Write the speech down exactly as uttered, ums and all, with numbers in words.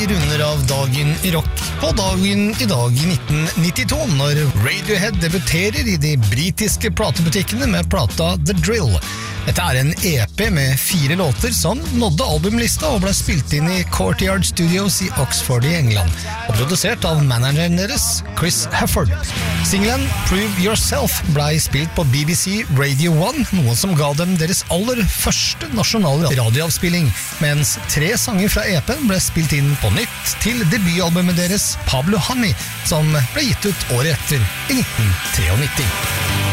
runder av dagen i rock på dagen i dag i nitten nittito, når Radiohead debuterer i de britiske platebutikkene med plata The Drill. Dette er en E P med fire låter som nådde albumlista og ble spilt inn i Courtyard Studios i Oxford i England, og produsert av manageren deres, Chris Hefford. Singelen Prove Yourself ble spilt på B B C Radio one, noe som ga dem deres aller første nasjonale radioavspilling, mens tre sanger fra E P-en ble spilt inn på nytt til debutalbumet deres Pablo Honey, som ble gitt ut året etter i nitten nittitre.